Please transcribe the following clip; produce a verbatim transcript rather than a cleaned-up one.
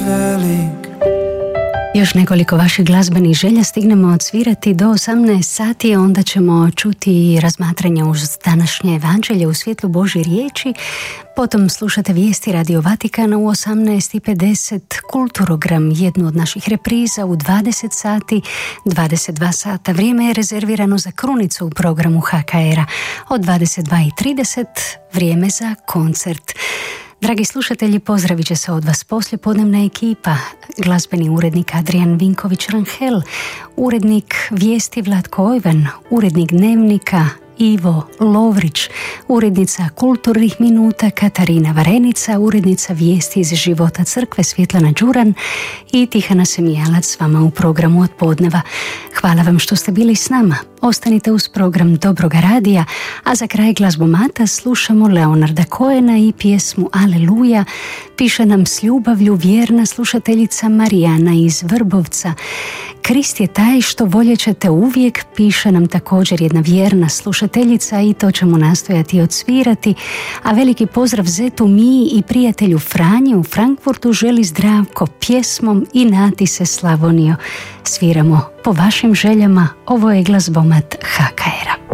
velik. Još nekoliko vaših glazbenih želja stignemo odsvirati do osamnaest sati, onda ćemo čuti razmatranje uz današnje evanđelje u svjetlu Božje riječi, potom slušate vijesti Radio Vatikana u osamnaest i pedeset, Kulturogram, jednu od naših repriza u dvadeset sati, dvadeset dva sata, vrijeme je rezervirano za krunicu u programu H K R-a, od dvadeset dva i trideset vrijeme za koncert. Dragi slušatelji, pozdravit će se od vas poslijepodnevna ekipa, glazbeni urednik Adrian Vinković-Ranhel, urednik vijesti Vlatko Ojvan, urednik dnevnika Ivo Lovrić, urednica kulturnih minuta Katarina Varenica, urednica vijesti iz života crkve Svjetlana Đuran i Tihana Semijalac s vama u programu od podneva. Hvala vam što ste bili s nama. Ostanite uz program Dobroga radija, a za kraj glazbomata slušamo Leonarda Cohena i pjesmu Aleluja. Piše nam s ljubavlju vjerna slušateljica Marijana iz Vrbovca. Krist je taj što voljećete uvijek, piše nam također jedna vjerna slušateljica i to ćemo nastojati odsvirati. A veliki pozdrav zetu mi i prijatelju Franji u Frankfurtu želi Zdravko pjesmom I Nati se Slavonio. Sviramo po vašim željama, ovo je glazbomat H K R-a.